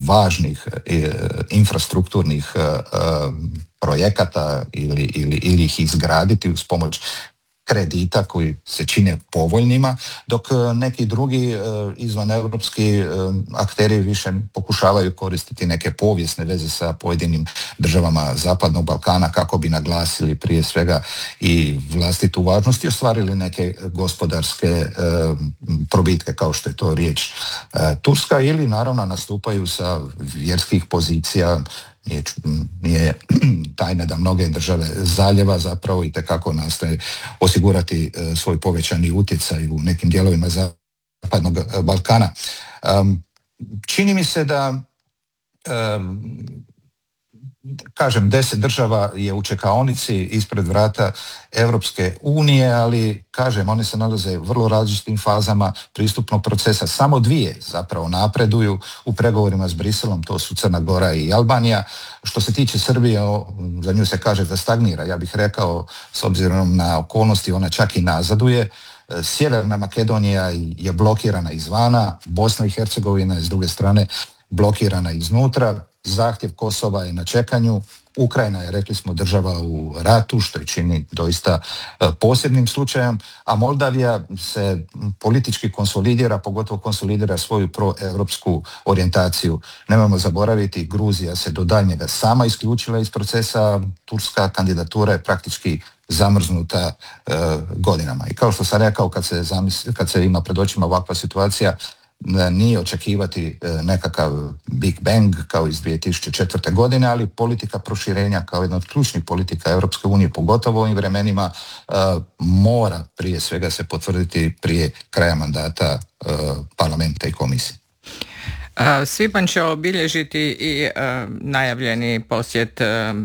važnih infrastrukturnih projekata ili ih izgraditi uz pomoć kredita koji se čine povoljnima, dok neki drugi izvaneuropski akteri više pokušavaju koristiti neke povijesne veze sa pojedinim državama Zapadnog Balkana kako bi naglasili prije svega i vlastitu važnost i ostvarili neke gospodarske probitke, kao što je to riječ Turska, ili naravno nastupaju sa vjerskih pozicija. Nije tajna da mnoge države zaljeva zapravo itekako nastoje osigurati svoj povećani utjecaj u nekim dijelovima Zapadnog Balkana. Čini mi se da kažem, 10 država je u čekaonici ispred vrata Europske unije, ali kažem, one se nalaze u vrlo različitim fazama pristupnog procesa. Samo 2 zapravo napreduju u pregovorima s Briselom, to su Crna Gora i Albanija. Što se tiče Srbije, za nju se kaže da stagnira. Ja bih rekao, s obzirom na okolnosti, ona čak i nazaduje. Sjeverna Makedonija je blokirana izvana, Bosna i Hercegovina je s druge strane blokirana iznutra. Zahtjev Kosova je na čekanju, Ukrajina je, rekli smo, država u ratu, što je čini doista posebnim slučajem, a Moldavija se politički konsolidira, pogotovo konsolidira svoju proevropsku orijentaciju. Nemojmo zaboraviti, Gruzija se do daljnjega sama isključila iz procesa, turska kandidatura je praktički zamrznuta godinama. I kao što sam rekao, kad se ima pred očima ovakva situacija, nije očekivati nekakav Big Bang kao iz 2004. godine, ali politika proširenja kao jedna od ključnih politika Europske unije, pogotovo u ovim vremenima, mora prije svega se potvrditi prije kraja mandata parlamenta i komisije. Svibanj će obilježiti i najavljeni posjet,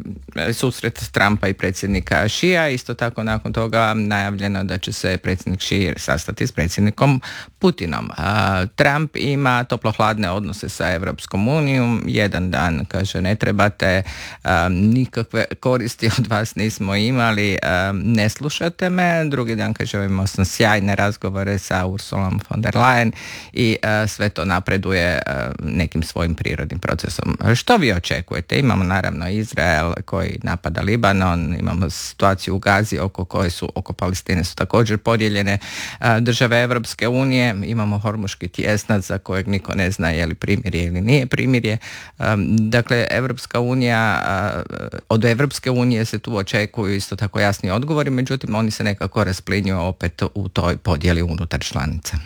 susret Trumpa i predsjednika Xija. Isto tako nakon toga najavljeno da će se predsjednik Xi sastati s predsjednikom Putinom. Trump ima toplo-hladne odnose sa Europskom unijom. Jedan dan kaže ne trebate, nikakve koristi od vas nismo imali, ne slušate me. Drugi dan kaže imao sam sjajne razgovore sa Ursulom von der Leyen i sve to napreduje nekim svojim prirodnim procesom. Što vi očekujete? Imamo naravno Izrael koji napada Libanon, imamo situaciju u Gazi oko Palestine su također podijeljene države Europske unije, imamo Hormuški tjesnac za kojeg niko ne zna je li primirje ili nije primirje. Dakle, Europska unija, od Europske unije se tu očekuju isto tako jasni odgovori, međutim oni se nekako rasplinju opet u toj podjeli unutar članica.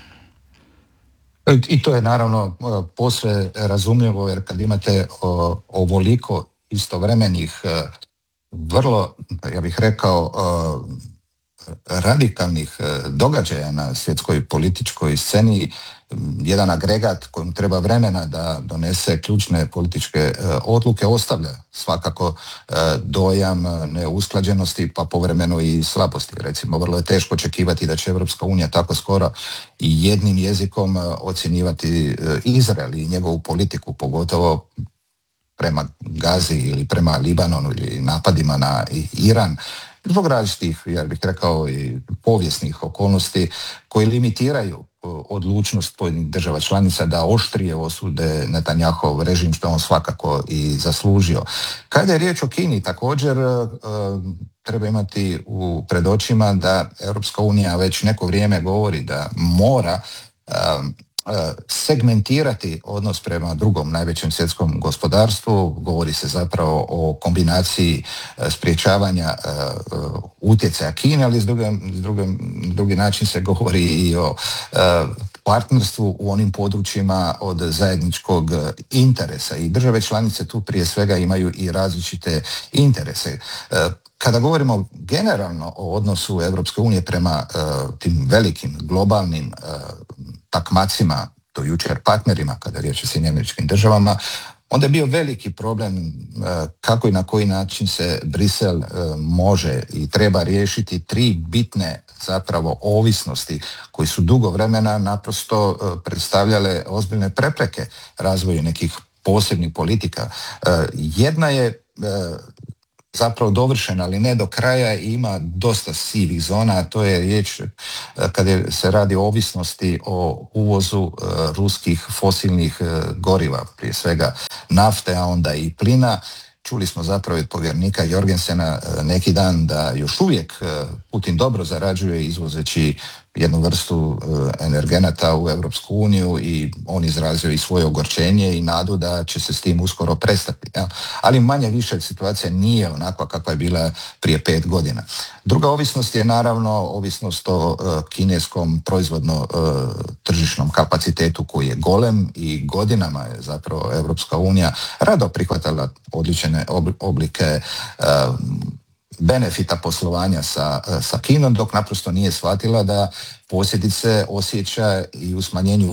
I to je naravno posve razumljivo, jer kad imate ovoliko istovremenih, vrlo, ja bih rekao, radikalnih događaja na svjetskoj političkoj sceni, jedan agregat kojem treba vremena da donese ključne političke odluke ostavlja svakako dojam neusklađenosti, pa povremeno i slabosti. Recimo, vrlo je teško očekivati da će Europska unija tako skoro i jednim jezikom ocjenjivati Izrael i njegovu politiku, pogotovo prema Gazi ili prema Libanonu ili napadima na Iran, zbog različitih, ja bih rekao, i povijesnih okolnosti koji limitiraju odlučnost pojedinih država članica da oštrije osude Netanjahov režim, što on svakako i zaslužio. Kada je riječ o Kini, također treba imati pred očima da Europska unija već neko vrijeme govori da mora segmentirati odnos prema drugom najvećem svjetskom gospodarstvu. Govori se zapravo o kombinaciji sprječavanja utjecaja Kine, ali s drugi način se govori i o partnerstvu u onim područjima od zajedničkog interesa. I države članice tu prije svega imaju i različite interese. Kada govorimo generalno o odnosu Europske unije prema tim velikim globalnim takmacima, do jučer partnerima, kada je riječ o Sjedinjenim Državama, onda je bio veliki problem kako i na koji način se Brisel može i treba riješiti 3 bitne zapravo ovisnosti koji su dugo vremena naprosto predstavljale ozbiljne prepreke razvoju nekih posebnih politika. Jedna je zapravo dovršena, ali ne do kraja, i ima dosta sivih zona, a to je riječ kada se radi o ovisnosti o uvozu ruskih fosilnih goriva, prije svega nafte, a onda i plina. Čuli smo zapravo od povjerenika Jorgensena neki dan da još uvijek Putin dobro zarađuje izvozeći jednu vrstu energenata u Europsku uniju i on izrazio i svoje ogorčenje i nadu da će se s tim uskoro prestati. Ja. Ali manje više situacija nije onakva kakva je bila prije 5 godina. Druga ovisnost je naravno ovisnost o kineskom proizvodno tržišnom kapacitetu koji je golem i godinama je zapravo Europska unija rado prihvatala odlične oblike benefita poslovanja sa Kinom, dok naprosto nije shvatila da posljedice osjeća i u smanjenju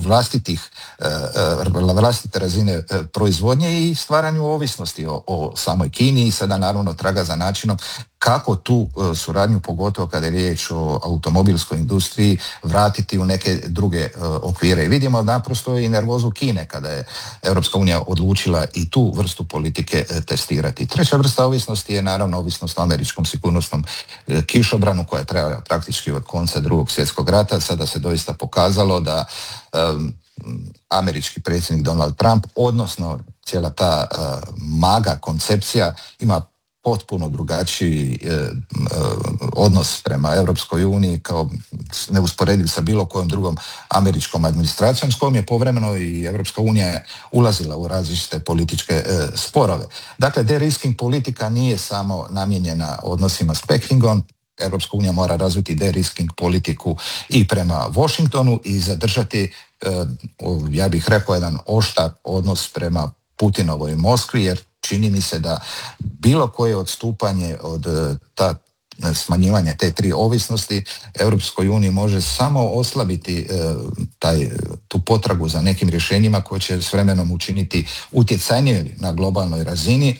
vlastite razine proizvodnje i stvaranju ovisnosti o samoj Kini i sada naravno traga za načinom kako tu suradnju, pogotovo kada je riječ o automobilskoj industriji, vratiti u neke druge okvire. I vidimo naprosto i nervozu Kine kada je Europska unija odlučila i tu vrstu politike testirati. Treća vrsta ovisnosti je naravno ovisnost o američkom sigurnosnom kišobranu koja je trajala praktički od konca Drugog svjetskog rata. Sada se doista pokazalo da američki predsjednik Donald Trump, odnosno cijela ta maga koncepcija ima potpuno drugačiji odnos prema Europskoj uniji kao neusporediv sa bilo kojom drugom američkom administracijom s kojom je povremeno i Europska unija ulazila u različite političke sporove. Dakle, de-risking politika nije samo namijenjena odnosima s Pekingom. Europska unija mora razviti de-risking politiku i prema Washingtonu i zadržati, ja bih rekao, jedan oštar odnos prema Putinovoj Moskvi, jer čini mi se da bilo koje odstupanje od smanjivanja te 3 ovisnosti Europskoj uniji može samo oslabiti tu potragu za nekim rješenjima koje će s vremenom učiniti utjecajnije na globalnoj razini,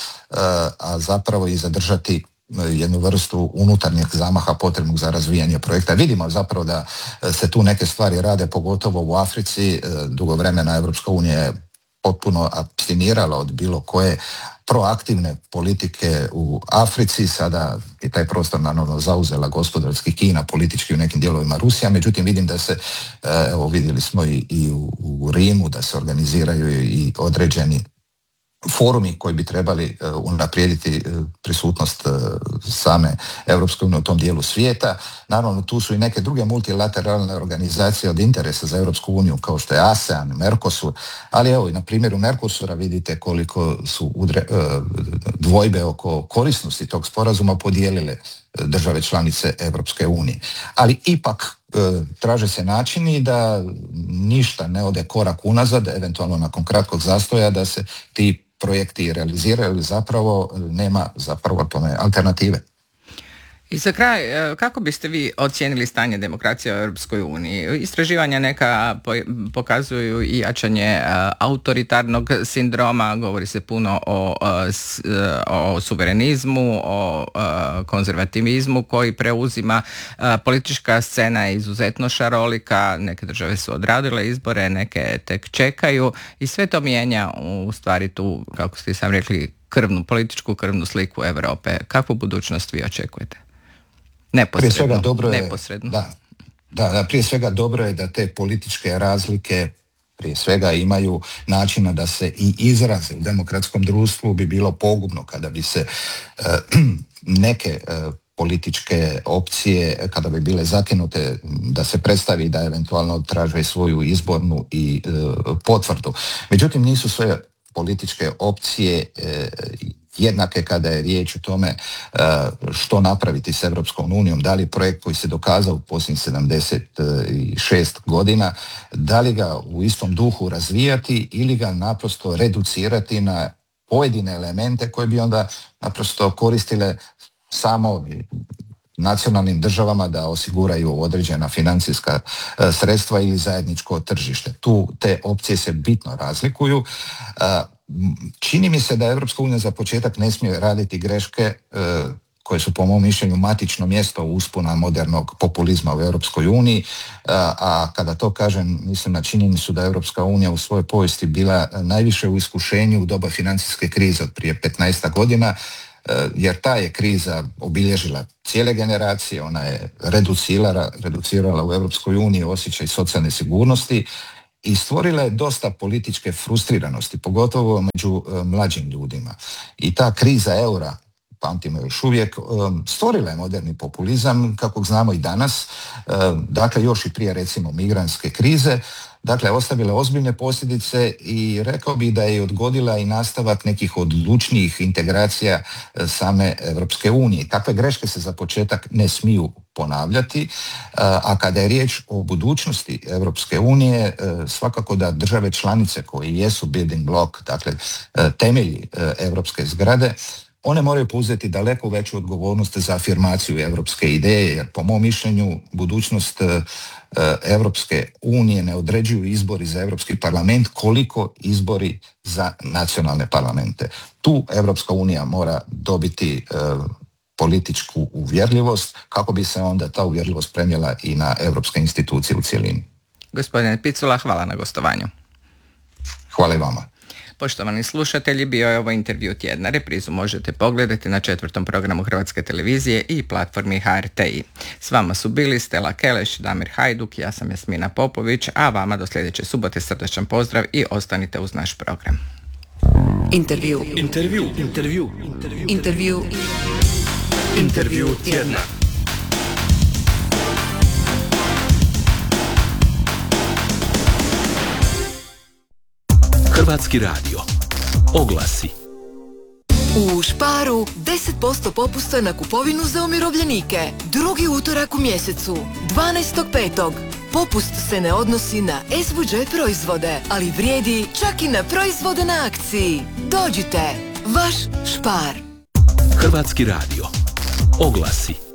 a zapravo i zadržati jednu vrstu unutarnjeg zamaha potrebnog za razvijanje projekta. Vidimo zapravo da se tu neke stvari rade, pogotovo u Africi. Dugo vremena Europska unija je potpuno abstinirala od bilo koje proaktivne politike u Africi. Sada je taj prostor naravno zauzela gospodarski Kina, politički u nekim dijelovima Rusija, međutim vidim da se, evo vidjeli smo i u Rimu, da se organiziraju i određeni forumi koji bi trebali unaprijediti prisutnost same Europske unije u tom dijelu svijeta. Naravno, tu su i neke druge multilateralne organizacije od interesa za Europsku uniju, kao što je ASEAN, Mercosur, ali evo i na primjeru Mercosura vidite koliko su dvojbe oko korisnosti tog sporazuma podijelile države članice Europske unije. Ali ipak traže se načini da ništa ne ode korak unazad, eventualno nakon kratkog zastoja, da se ti projekti realiziraju, ili zapravo nema zapravo tome alternative. I za kraj, kako biste vi ocijenili stanje demokracije u Europskoj uniji? Istraživanja neka pokazuju i jačanje autoritarnog sindroma, govori se puno o suverenizmu, o konzervativizmu koji preuzima. Politička scena je izuzetno šarolika, neke države su odradile izbore, neke tek čekaju i sve to mijenja u stvari tu, kako ste sam rekli, političku krvnu sliku Europe. Kakvu budućnost vi očekujete? Neposredno. Prije svega dobro je da te političke razlike prije svega imaju načina da se i izraze. U demokratskom društvu bi bilo pogubno kada bi se neke političke opcije, kada bi bile zakinute, da se predstavi da eventualno traže svoju izbornu i potvrdu. Međutim, nisu sve političke opcije jednake kada je riječ o tome što napraviti s Europskom unijom, da li projekt koji se dokazao u posljednjih 76 godina, da li ga u istom duhu razvijati ili ga naprosto reducirati na pojedine elemente koje bi onda naprosto koristile samo nacionalnim državama da osiguraju određena financijska sredstva ili zajedničko tržište. Tu te opcije se bitno razlikuju. Čini mi se da Europska unija za početak ne smije raditi greške koje su po mom mišljenju matično mjesto uspona modernog populizma u Europskoj uniji, a kada to kažem mislim na činjenicu da Europska unija u svojoj povijesti bila najviše u iskušenju u doba financijske krize od prije 15 godina, jer ta je kriza obilježila cijele generacije, ona je reducirala u Europskoj uniji osjećaj socijalne sigurnosti i stvorila je dosta političke frustriranosti, pogotovo među mlađim ljudima. I ta kriza eura, pamtimo još uvijek, stvorila je moderni populizam, kakvog znamo i danas, dakle još i prije recimo migrantske krize, dakle ostavila ozbiljne posljedice i rekao bih da je odgodila i nastavak nekih odlučnijih integracija same Europske unije. Takve greške se za početak ne smiju ponavljati, a kada je riječ o budućnosti Europske unije, svakako da države članice koje jesu building block, dakle temelji europske zgrade, one moraju preuzeti daleko veću odgovornost za afirmaciju europske ideje, jer po mom mišljenju budućnost Europske unije ne određuju izbori za Europski parlament koliko izbori za nacionalne parlamente. Tu Europska unija mora dobiti političku uvjerljivost kako bi se onda ta uvjerljivost prenijela i na europske institucije u cjelini. Gospodine Picula, hvala na gostovanju. Hvala i vama. Poštovani slušatelji, bio je ovo intervju tjedna. Reprizu možete pogledati na 4. programu Hrvatske televizije i platformi HRTI. S vama su bili Stella Keleš, Damir Hajduk, ja sam Jasmina Popović, a vama do sljedeće subote srdačan pozdrav i ostanite uz naš program. Intervju tjedna. Hrvatski radio. Oglasi. U Sparu 10% popusta na kupovinu za umirovljenike. Drugi utorak u mjesecu, 12.5. Popust se ne odnosi na SVJ proizvode, ali vrijedi čak i na proizvode na akciji. Dođite, vaš Spar. Hrvatski radio. Oglasi.